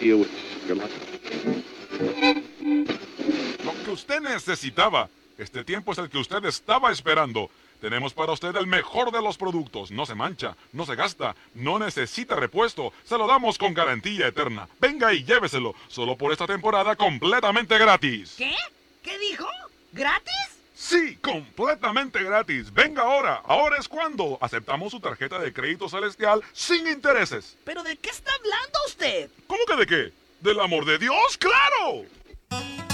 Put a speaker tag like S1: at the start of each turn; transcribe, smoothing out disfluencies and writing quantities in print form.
S1: Lo que usted necesitaba. Este tiempo es el que usted estaba esperando. Tenemos para usted el mejor de los productos. No se mancha, no se gasta, no necesita repuesto. Se lo damos con garantía eterna. Venga y lléveselo. Solo por esta temporada completamente gratis.
S2: ¿Qué? ¿Qué dijo? ¿Gratis?
S1: Sí, completamente gratis. Venga ahora. Ahora es cuando aceptamos su tarjeta de crédito celestial sin intereses.
S2: ¿Pero de qué está hablando usted?
S1: ¿Cómo que de qué? ¿Del amor de Dios? ¡Claro!